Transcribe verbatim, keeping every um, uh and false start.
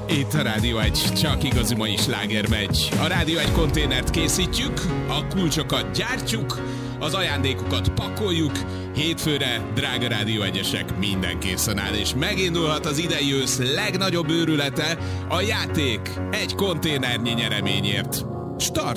Itt a Rádió egy, csak igazi mai sláger megy. A Rádió egy konténert készítjük, a kulcsokat gyártjuk, az ajándékokat pakoljuk, hétfőre, drága Rádió egyesek, minden készen áll, és megindulhat az idei ősz legnagyobb őrülete, a játék egy konténernyi nyereményért. Start!